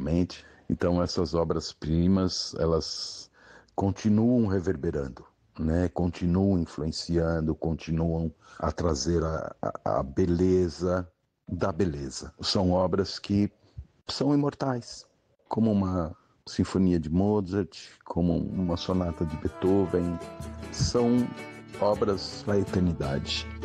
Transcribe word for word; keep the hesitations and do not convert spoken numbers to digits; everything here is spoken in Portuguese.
eternamente. Então essas obras-primas, elas continuam reverberando, né? Continuam influenciando, continuam a trazer a, a, a beleza da beleza. São obras que são imortais, como uma sinfonia de Mozart, como uma sonata de Beethoven, são obras da eternidade.